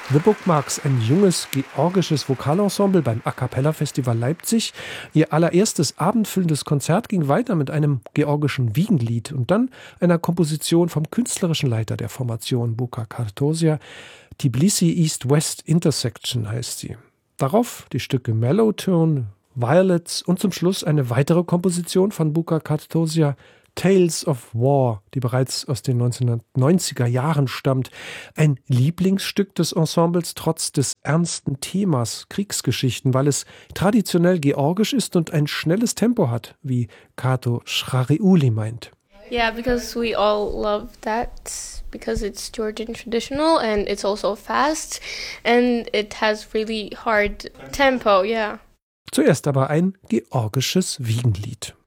The Bookmarks, ein junges georgisches Vokalensemble beim A Cappella Festival Leipzig. Ihr allererstes abendfüllendes Konzert ging weiter mit einem georgischen Wiegenlied und dann einer Komposition vom künstlerischen Leiter der Formation Buka Kartosia. Tbilisi East-West Intersection heißt sie. Darauf die Stücke Mellowtone, Violets und zum Schluss eine weitere Komposition von Buka Kartosia, Tales of War, die bereits aus den 1990er Jahren stammt. Ein Lieblingsstück des Ensembles trotz des ernsten Themas Kriegsgeschichten, weil es traditionell georgisch ist und ein schnelles Tempo hat, wie Kato Schrariuli meint. Yeah, because we all love that, because it's Georgian traditional and it's also fast and it has really hard tempo, yeah. Zuerst aber ein georgisches Wiegenlied.